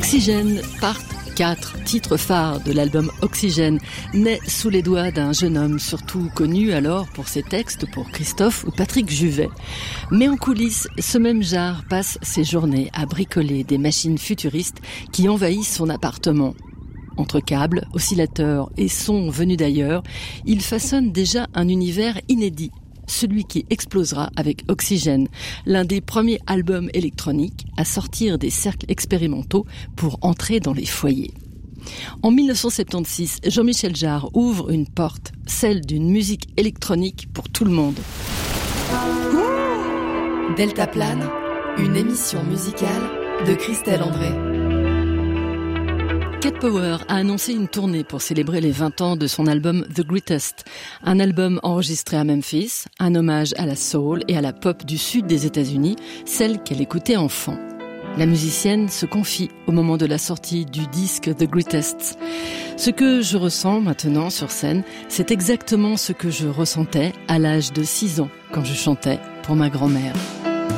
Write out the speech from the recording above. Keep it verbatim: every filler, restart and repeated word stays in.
Oxygène, part quatre, titre phare de l'album Oxygène, naît sous les doigts d'un jeune homme surtout connu alors pour ses textes pour Christophe ou Patrick Juvet. Mais en coulisses, ce même Jarre passe ses journées à bricoler des machines futuristes qui envahissent son appartement. Entre câbles, oscillateurs et sons venus d'ailleurs, il façonne déjà un univers inédit. Celui qui explosera avec Oxygène, l'un des premiers albums électroniques à sortir des cercles expérimentaux pour entrer dans les foyers. En dix-neuf cent soixante-seize, Jean-Michel Jarre ouvre une porte, celle d'une musique électronique pour tout le monde. Deltaplane, une émission musicale de Christelle André. Cat Power a annoncé une tournée pour célébrer les vingt ans de son album The Greatest, un album enregistré à Memphis, un hommage à la soul et à la pop du sud des États-Unis, celle qu'elle écoutait enfant. La musicienne se confie au moment de la sortie du disque The Greatest. Ce que je ressens maintenant sur scène, c'est exactement ce que je ressentais à l'âge de six ans quand je chantais pour ma grand-mère.